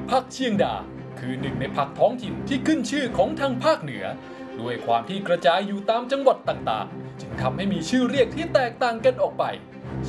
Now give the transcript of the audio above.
ผักเชียงดาคือหนึ่งในผักท้องถิ่นที่ขึ้นชื่อของทางภาคเหนือด้วยความที่กระจายอยู่ตามจังหวัดต่างๆจึงทำให้มีชื่อเรียกที่แตกต่างกันออกไป